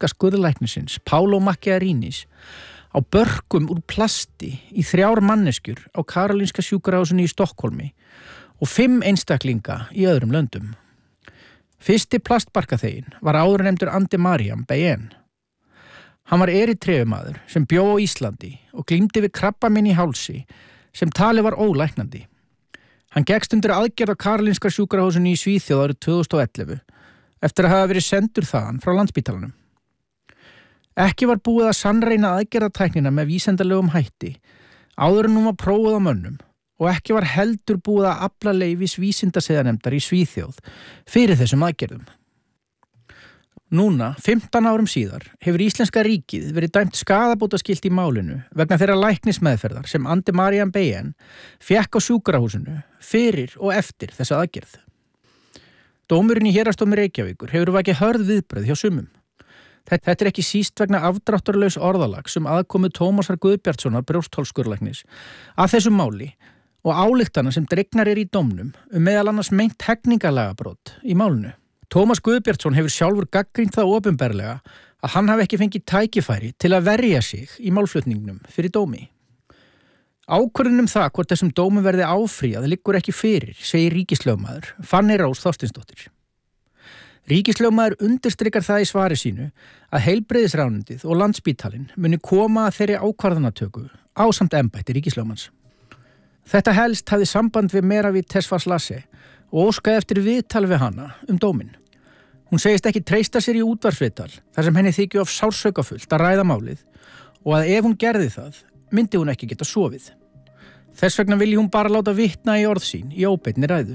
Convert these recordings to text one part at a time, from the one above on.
þýska skurðlæknisins Paolo Macchiarinis á börkum úr plasti í 3 manneskjur á Karolinska sjúkrahúsinu í Stokkólmi og 5 einstaklinga í öðrum löndum. Fyrsti plastbarkaþeginn var áðurnefndur Andi Mariam Beyen. Hann var Eritreumumaður sem bjó á Íslandi og glímdi við krabbamein í hálsi sem talið var ólæknandi. Hann gekkst undir aðgerð á Karolinska sjúkrahúsinu í Svíþjóð árið 2011 eftir að hafa verið sendur þaðan frá Landspítalanum. Ekki var búið að sannreyna aðgerðatæknina með vísindalegum hætti áður en hún var prófuð á mönnum og ekki var heldur búið að afla leyfis vísindasiðanefndar í Svíþjóð fyrir þessum aðgerðum. Núna, 15 árum síðar, hefur Íslenska ríkið verið dæmt skaðabótaskylt í málinu vegna þeirra læknismeðferðar sem Andi Mariam Beyen fékk á sjúkrahúsinu fyrir og eftir þessa aðgerð. Dómurinn í Héraðsdómi Reykjavíkur hefur vakið hörð viðbrögð hjá sumum. Þetta er ekki síst vegna afdráttarlaus orðalags aðkomu Tómasar Guðbjartssonar brjóstholsskurðlæknis að þessu máli og ályktana sem dregnar í dómnum meðal annars meint hegningalagabrot í málinu. Tómas Guðbjartsson hefur sjálfur gagnrýnt það opinberlega að hann hafi ekki fengið tækifæri til að verja sig í málflutningnum fyrir dómi. Ákvörðun það hvort þessum dómi verði áfrýjað liggur ekki fyrir, segir ríkislögmaður Fanney Rós Þorsteinsdóttir. Ríkislögmaður undirstrikar það í svari sínu að heilbrigðisráðuneytið og Landspítalinn muni koma að þeirri ákvarðanatöku ásamt embætti ríkislögmanns. Þetta helst hafði samband við Meravit Tesfaslase og óskaði eftir viðtal við hana dóminn. Hún segist ekki treysta sér í útvarpsviðtal þar sem henni þykju of sársaukafullt að ræða málið og að ef hún gerði það, myndi hún ekki geta sofið. Þess vegna vilji hún bara láta vitna í orð sín í óbeinni ræðu.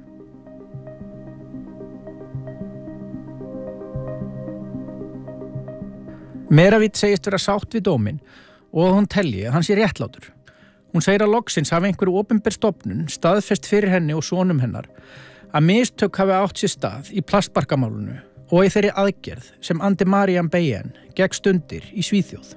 Meravit segist vera sátt við dóminn og að hún telji að hann sé réttlátur. Hún segir að loksins hafi einhverju opinber stofnun staðfest fyrir henni og sonum hennar að mistök hafi átt sér stað í plastbarkamálunu og í þeirri aðgerð sem Andi Mariam Beyen gekkst undir í Svíþjóð.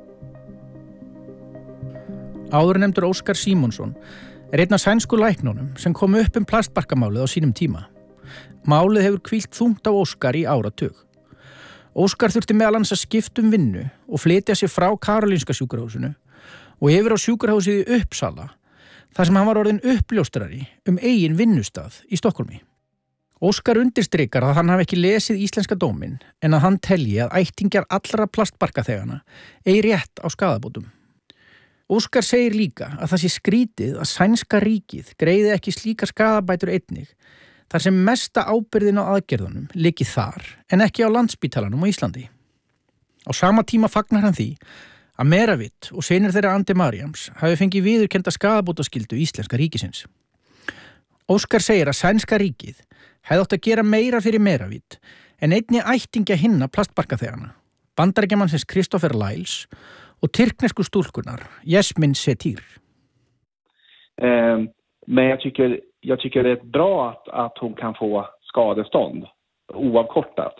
Áðurnefndur Óskar Símonsson er einn af sænsku læknunum sem kom upp plastbarkamálið á sínum tíma. Málið hefur hvílt þungt á Óskar í áratug. Óskar þurfti meðal annars að skipta vinnu og flytja sig frá Karolinska sjúkrahúsinu og yfir á sjúkrahúsið í Uppsala þar sem hann var orðinn uppljóstrari eigin vinnustað í Stokkólmi. Óskar undirstrikar að hann hafi ekki lesið íslenska dóminn en að hann telji að ættingjar allra plastbarkaþegana eigi rétt á skaðabótum. Óskar segir líka að það sé skrítið að sænska ríkið greiði ekki slíkar skaðabætur einnig þar sem mesta ábyrgðin á aðgerðunum liggi þar en ekki á Landspítalanum á Íslandi. Á sama tíma fagnar hann því að Meravit og synir þeirra Andi Mariams hafi fengið viðurkennda skaðabótaskyldu íslenska ríkisins. Óskar segir að sænska ríkið hefði átt að gera meira fyrir Meravit en einnig ættingja hinna plastbarkaþegana, Bandaríkjamannsins Christopher Lyles och tyrknesku stúlkunar Yasmin Setir. Men jag tycker det är bra att hon kan få skadestånd oavkortat.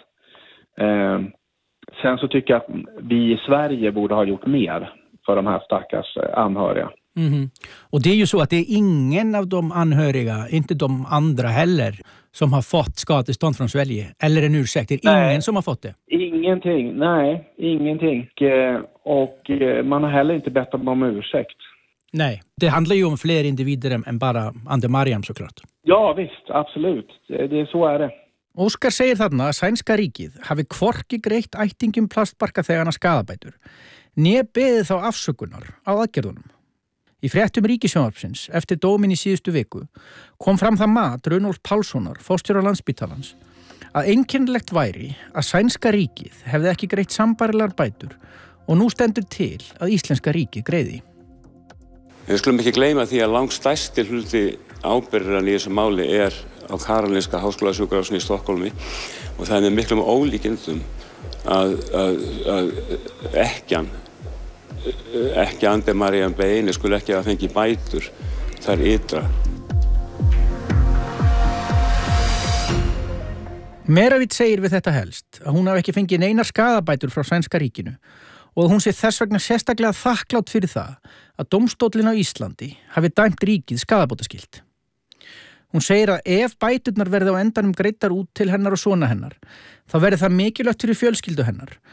Sen så tycker jag att vi i Sverige borde ha gjort mer för de här stackars anhöriga. Mm-hmm. Och det är ju så att det är ingen av de anhöriga, inte de andra heller, som har fått skadestånd från Sverige. Eller en ursäkt, det är ingen som har fått det? Ingenting, nej, ingenting. Och man har heller inte bett om ursäkt. Nej, det handlar ju om fler individer än bara Andi Mariam såklart. Ja visst, absolut. Så är det. Óskar segir þarna að sænska ríkið hafi hvorki greitt ættingjum plastbarkaþegana skaðabætur, né beðið þá afsökunar á aðgerðunum. Í fréttum Ríkissjónvarpsins eftir dóminn í síðustu viku kom fram það mat Runólf Pálssonar, forstjóra Landspítalans, að einkennilegt væri að sænska ríkið hefði ekki greitt sambærilegar bætur og nú stendur til að íslenska ríkið greiði. Við skulum ekki gleyma því að langstærsti hluti ábyrgðar í þessu máli á Karolinska háskólasjúkrahúsinu í Stokkólmi og það með miklum ólíkindum að ekki Andi Mariam Beyen skulle ekki að fengi bætur þar ytra. Meravit segir við þetta helst að hún hafi ekki fengið neinar skaðabætur frá sænska ríkinu og hún sé þess vegna sérstaklega þakklátt fyrir það að dómstóllinn á Íslandi hafi dæmt ríkið skaðabótaskylt. Hún segir að ef bæturnar verði á endanum greiddar út til hennar og svona hennar, þá verði það mikilvægt fyrir fjölskyldu hennar